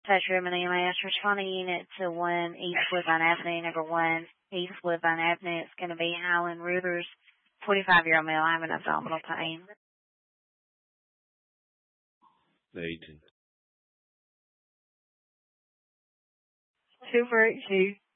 Room and EMS, responding unit to 1 East Woodbine Avenue, number 1 East Woodbine Avenue. It's going to be Howland Rivers, 45-year-old male, having abdominal pain. Agent. 2 for 2.